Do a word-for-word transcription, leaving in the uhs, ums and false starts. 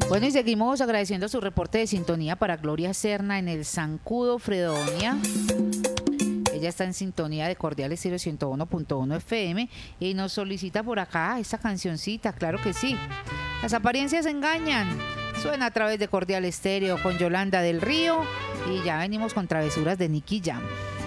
Bueno, y seguimos agradeciendo su reporte de sintonía para Gloria Serna en el Zancudo Fredonia. Ella está en sintonía de Cordial Estéreo ciento uno punto uno F M y nos solicita por acá esta cancioncita, claro que sí. Las apariencias engañan. Suena a través de Cordial Estéreo con Yolanda del Río y ya venimos con travesuras de Nicky Jam.